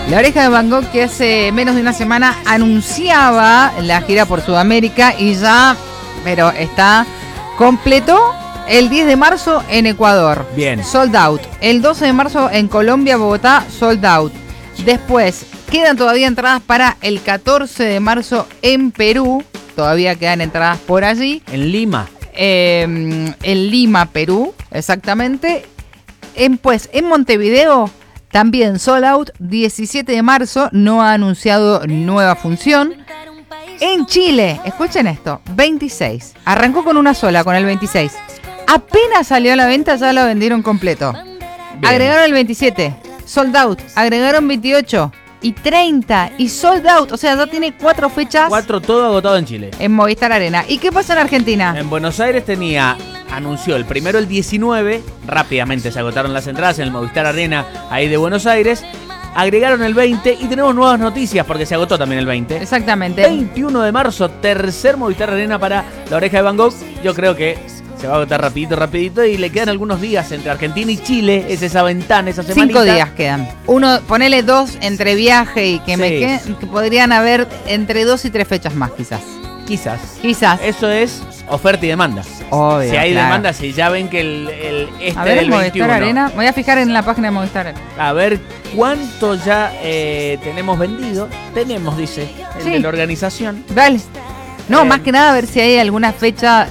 La Oreja de Van Gogh, que hace menos de una semana anunciaba la gira por Sudamérica y ya, pero está completo el 10 de marzo en Ecuador. Bien. Sold out. El 12 de marzo en Colombia, Bogotá, sold out. Después, quedan todavía entradas para el 14 de marzo en Perú. Todavía quedan entradas por allí. En Lima. En Lima, Perú, exactamente. En Montevideo también sold out, 17 de marzo, no ha anunciado nueva función. En Chile, escuchen esto, 26. Arrancó con una sola, con el 26. Apenas salió a la venta, ya lo vendieron completo. Bien. Agregaron el 27, sold out. Agregaron 28 y 30 y sold out. O sea, ya tiene 4 fechas. 4 todo agotado en Chile. En Movistar Arena. ¿Y qué pasa en Argentina? En Buenos Aires anunció el primero el 19, rápidamente se agotaron las entradas en el Movistar Arena ahí de Buenos Aires. Agregaron el 20 y tenemos nuevas noticias porque se agotó también el 20. Exactamente. 21 de marzo, tercer Movistar Arena para La Oreja de Van Gogh. Yo creo que se va a agotar rapidito y le quedan algunos días entre Argentina y Chile. Es esa ventana, esa semanita. 5 días quedan. Ponele 2 entre viaje y que me queden, que podrían haber entre 2 y 3 fechas más quizás. Quizás. Eso es oferta y demanda. Obvio, si hay claro. demanda, si ya ven que el a ver, del Movistar 21. Arena, me voy a fijar en la página de Movistar Arena. A ver cuánto ya tenemos vendido. Tenemos, dice el de la organización. Dale. No, más que nada a ver si hay alguna fecha.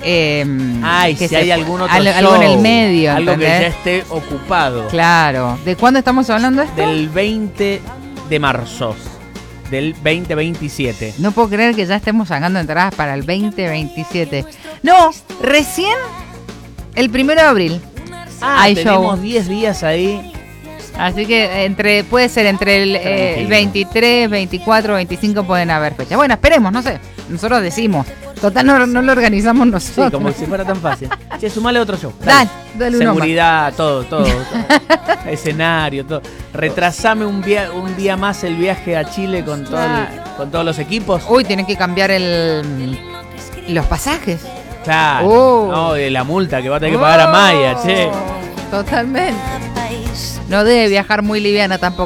Si hay algún otro algo en el medio. Algo ¿entendés? que ya esté ocupado. Claro. ¿De cuándo estamos hablando esto? Del 20 de marzo. Del 2027. No puedo creer que ya estemos sacando entradas para el 2027. No, recién el 1 de abril. Hay tenemos show. 10 días ahí. Así que puede ser entre el 23, 24, 25 pueden haber fechas. Bueno, esperemos, no sé. Nosotros decimos. Total, no lo organizamos nosotros. Sí, como si fuera tan fácil. Che, sumale otro show. Dale uno seguridad, todo. Escenario, todo. Retrasame un día más el viaje a Chile con todos los equipos. Uy, tienen que cambiar los pasajes. Claro. No, de la multa que va a tener que pagar a Maya, che. Totalmente. No debe viajar muy liviana tampoco.